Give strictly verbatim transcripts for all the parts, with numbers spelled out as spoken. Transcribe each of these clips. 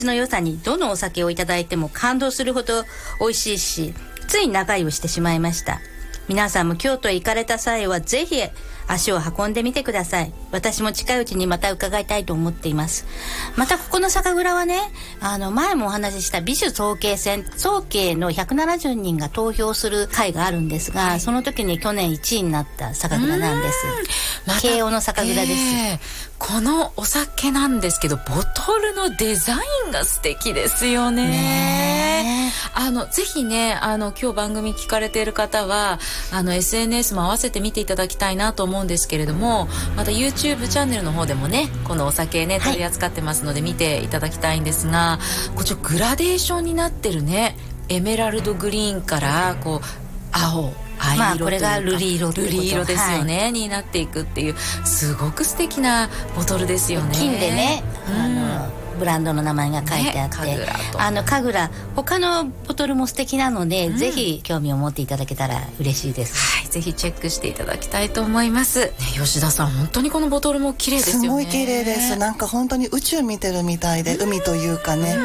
の良さにどのお酒をいただいても感動するほど美味しいし、つい仲良いしてしまいました。皆さんも京都へ行かれた際はぜひ足を運んでみてください。私も近いうちにまた伺いたいと思っています。またここの酒蔵はね、あの前もお話しした美酒早慶戦、早慶のひゃくななじゅうにんが投票する会があるんですが、その時に去年いちいになった酒蔵なんです。ま、慶応の酒蔵です、 えー、このお酒なんですけど、ボトルのデザインが素敵ですよね。ねあのぜひね、あの今日番組聞かれている方はあの エスエヌエス も合わせて見ていただきたいなと思うんですけれども、また YouTube チャンネルの方でもねこのお酒ね取り扱ってますので見ていただきたいんですが、こっちグラデーションになってるね、エメラルドグリーンからこう青藍色というか、 まあこれが瑠璃色瑠璃色ですよね、はい、になっていくっていうすごく素敵なボトルですよね。 金でね、うん、あのブランドの名前が書いてあって、ね、あの神楽他のボトルも素敵なので、うん、ぜひ興味を持っていただけたら嬉しいです。 はい、ぜひチェックしていただきたいと思います、ね、吉田さん本当にこのボトルも綺麗ですよね。 すごい綺麗です。なんか本当に宇宙見てるみたいで、海というかね、うん、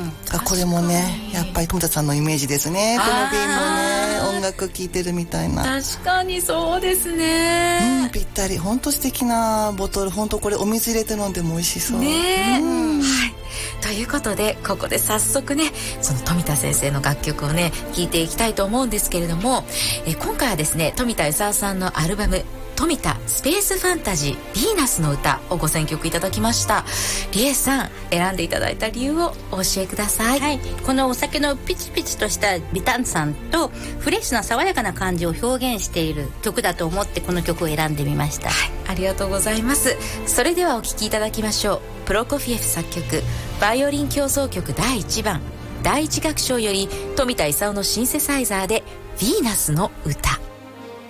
これもねやっぱり富田さんのイメージですね。この瓶もね音楽聴いてるみたいな。 確かにそうですね、 うん、ぴったり。本当素敵なボトル。本当これお水入れて飲んでも美味しそうね、 うん、 はい。ということでここで早速ねその富田先生の楽曲をね聴いていきたいと思うんですけれども、え今回はですね富田勲さんのアルバム富田スペースファンタジーヴィーナスの歌をご選曲いただきました。リエさん選んでいただいた理由をお教えください。 はい、このお酒のピチピチとした微炭酸とフレッシュな爽やかな感じを表現している曲だと思ってこの曲を選んでみました。 はい、ありがとうございます。それではお聴きいただきましょう。プロコフィエフ作曲バイオリン協奏曲だいいちばん第一楽章より富田勲のシンセサイザーでヴィーナスの歌。